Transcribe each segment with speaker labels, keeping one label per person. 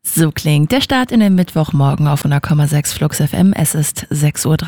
Speaker 1: So klingt der Start in den Mittwochmorgen auf 100,6 Flux FM. Es ist 6:30 Uhr.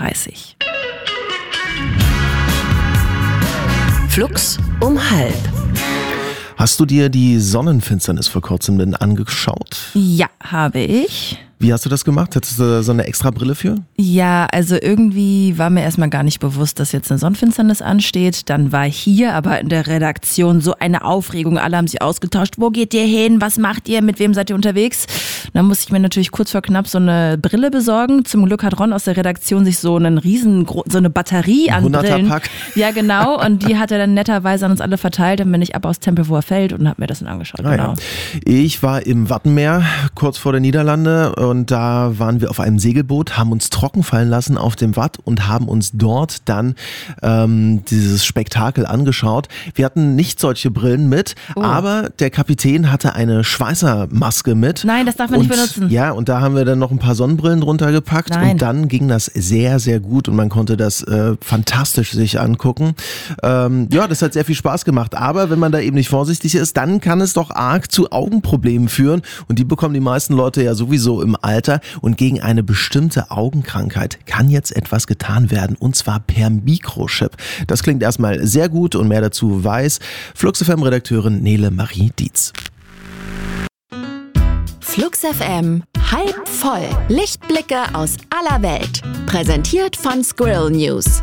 Speaker 2: Flux um 12:30.
Speaker 3: Hast du dir die Sonnenfinsternis vor kurzem denn angeschaut?
Speaker 1: Ja, habe ich.
Speaker 3: Wie hast du das gemacht? Hattest du so eine extra Brille für?
Speaker 1: Ja, also irgendwie war mir erstmal gar nicht bewusst, dass jetzt eine Sonnenfinsternis ansteht. Dann war hier aber in der Redaktion so eine Aufregung. Alle haben sich ausgetauscht. Wo geht ihr hin? Was macht ihr? Mit wem seid ihr unterwegs? Dann musste ich mir natürlich kurz vor knapp so eine Brille besorgen. Zum Glück hat Ron aus der Redaktion sich so einen so eine Batterie an Brillen.
Speaker 3: 100er-Pack.
Speaker 1: Ja, genau. Und die hat er dann netterweise an uns alle verteilt. Dann bin ich ab aus Tempelhofer Feld und habe mir das dann angeschaut. Genau.
Speaker 3: Ja. Ich war im Wattenmeer, kurz vor der Niederlande. Und da waren wir auf einem Segelboot, haben uns trocken fallen lassen auf dem Watt und haben uns dort dann dieses Spektakel angeschaut. Wir hatten nicht solche Brillen mit, aber der Kapitän hatte eine Schweißermaske mit.
Speaker 1: Nein, das darf man nicht benutzen.
Speaker 3: Ja, und da haben wir dann noch ein paar Sonnenbrillen drunter gepackt.
Speaker 1: Nein.
Speaker 3: Und dann ging das sehr, sehr gut und man konnte das fantastisch sich angucken. Das hat sehr viel Spaß gemacht. Aber wenn man da eben nicht vorsichtig ist, dann kann es doch arg zu Augenproblemen führen. Und die bekommen die meisten Leute ja sowieso im Alter. Und gegen eine bestimmte Augenkrankheit kann jetzt etwas getan werden, und zwar per Mikrochip. Das klingt erstmal sehr gut und mehr dazu weiß Flux FM-Redakteurin Nele Marie Dietz.
Speaker 2: Flux FM halb voll. Lichtblicke aus aller Welt. Präsentiert von Squirrel News.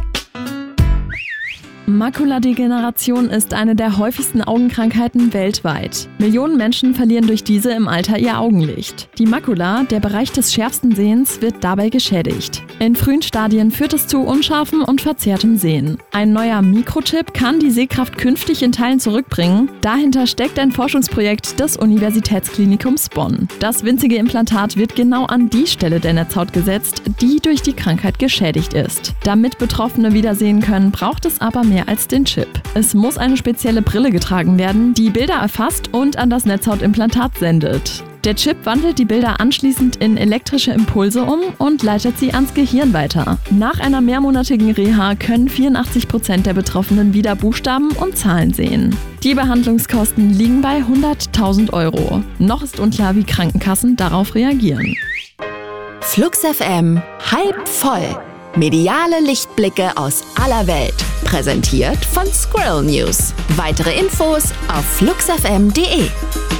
Speaker 4: Makuladegeneration ist eine der häufigsten Augenkrankheiten weltweit. Millionen Menschen verlieren durch diese im Alter ihr Augenlicht. Die Makula, der Bereich des schärfsten Sehens, wird dabei geschädigt. In frühen Stadien führt es zu unscharfem und verzerrtem Sehen. Ein neuer Mikrochip kann die Sehkraft künftig in Teilen zurückbringen. Dahinter steckt ein Forschungsprojekt des Universitätsklinikums Bonn. Das winzige Implantat wird genau an die Stelle der Netzhaut gesetzt, die durch die Krankheit geschädigt ist. Damit Betroffene wieder sehen können, braucht es aber mehr als den Chip. Es muss eine spezielle Brille getragen werden, die Bilder erfasst und an das Netzhautimplantat sendet. Der Chip wandelt die Bilder anschließend in elektrische Impulse um und leitet sie ans Gehirn weiter. Nach einer mehrmonatigen Reha können 84% der Betroffenen wieder Buchstaben und Zahlen sehen. Die Behandlungskosten liegen bei 100.000 €. Noch ist unklar, wie Krankenkassen darauf reagieren.
Speaker 2: Flux FM halb voll. Mediale Lichtblicke aus aller Welt. Präsentiert von Squirrel News. Weitere Infos auf fluxfm.de.